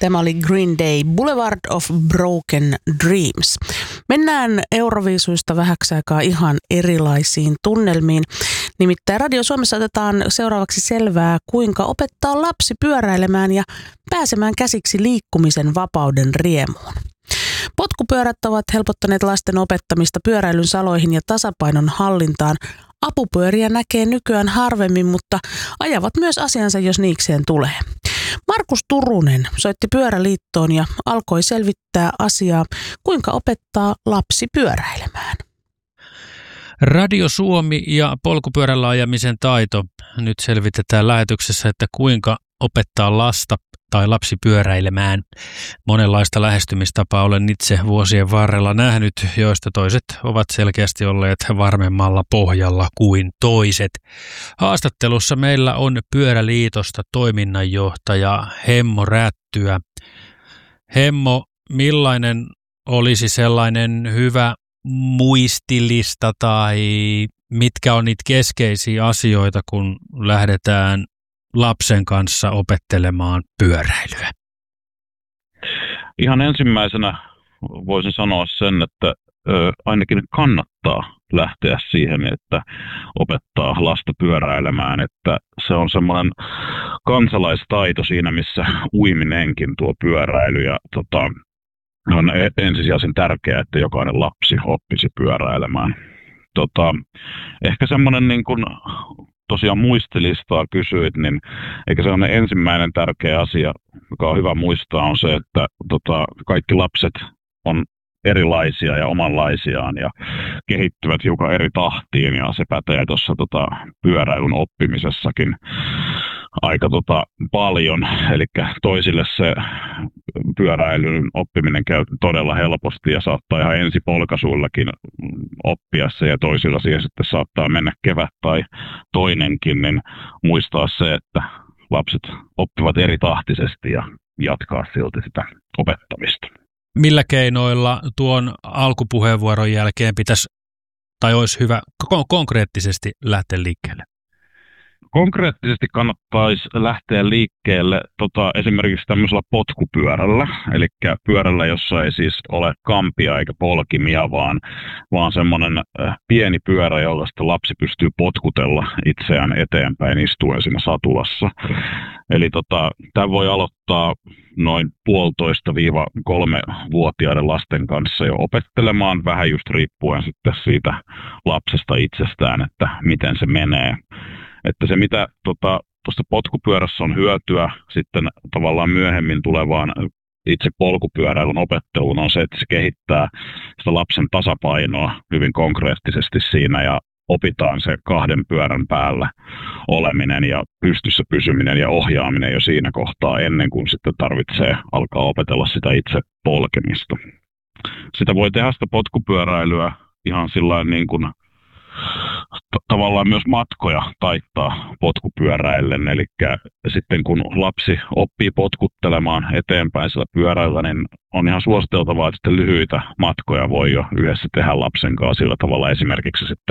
Tämä oli Green Day, Boulevard of Broken Dreams. Mennään Euroviisuista vähäksi aikaa ihan erilaisiin tunnelmiin. Nimittäin Radio Suomessa otetaan seuraavaksi selvää, kuinka opettaa lapsi pyöräilemään ja pääsemään käsiksi liikkumisen vapauden riemuun. Potkupyörät ovat helpottaneet lasten opettamista pyöräilyn saloihin ja tasapainon hallintaan. Apupyöriä näkee nykyään harvemmin, mutta ajavat myös asiansa, jos niikseen tulee. Markus Turunen soitti Pyöräliittoon ja alkoi selvittää asiaa, kuinka opettaa lapsi pyöräilemään. Radio Suomi ja polkupyörällä ajamisen taito. Nyt selvitetään lähetyksessä, että kuinka opettaa lasta tai lapsi pyöräilemään. Monenlaista lähestymistapaa olen itse vuosien varrella nähnyt, joista toiset ovat selkeästi olleet varmemmalla pohjalla kuin toiset. Haastattelussa meillä on Pyöräliitosta toiminnanjohtaja Hemmo Rättyä. Hemmo, millainen olisi sellainen hyvä muistilista tai mitkä on niitä keskeisiä asioita, kun lähdetään lapsen kanssa opettelemaan pyöräilyä? Ihan ensimmäisenä voisin sanoa sen, että ainakin kannattaa lähteä siihen, että opettaa lasta pyöräilemään, että se on semmoinen kansalaistaito siinä, missä uiminenkin tuo pyöräily ja on ensisijaisen tärkeää, että jokainen lapsi oppisi pyöräilemään. Ehkä semmoinen niin kuin tosiaan muistilistaa kysyit, niin eikä sellainen ensimmäinen tärkeä asia, joka on hyvä muistaa, on se, että kaikki lapset on erilaisia ja omanlaisiaan ja kehittyvät hiukan eri tahtiin, ja se pätee tuossa pyöräilyn oppimisessakin aika paljon. Eli toisille se pyöräilyn oppiminen käy todella helposti ja saattaa ihan ensipolkaisuillakin oppia se, ja toisilla siihen sitten saattaa mennä kevät tai toinenkin, niin muistaa se, että lapset oppivat eri tahtisesti ja jatkaa silti sitä opettamista. Millä keinoilla tuon alkupuheenvuoron jälkeen pitäisi tai olisi hyvä konkreettisesti lähteä liikkeelle? Konkreettisesti kannattaisi lähteä liikkeelle esimerkiksi tämmöisellä potkupyörällä, eli pyörällä, jossa ei siis ole kampia eikä polkimia, vaan semmoinen pieni pyörä, jolla sitten lapsi pystyy potkutella itseään eteenpäin istuen siinä satulassa. Eli tämä voi aloittaa noin 1,5–3-vuotiaiden lasten kanssa jo opettelemaan, vähän just riippuen sitten siitä lapsesta itsestään, että miten se menee. Että se, mitä tuossa potkupyörässä on hyötyä sitten tavallaan myöhemmin tulevaan itse polkupyöräilyn opetteluun, on se, että se kehittää sitä lapsen tasapainoa hyvin konkreettisesti siinä, ja opitaan se 2 pyörän päällä oleminen ja pystyssä pysyminen ja ohjaaminen jo siinä kohtaa, ennen kuin sitten tarvitsee alkaa opetella sitä itse polkemista. Sitä voi tehdä sitä potkupyöräilyä ihan sillain niin kuin tavallaan myös matkoja taittaa potkupyöräillen, eli sitten kun lapsi oppii potkuttelemaan eteenpäin sillä pyörällä, niin on ihan suositeltavaa, että sitten lyhyitä matkoja voi jo yhdessä tehdä lapsen kanssa sillä tavalla, esimerkiksi sitten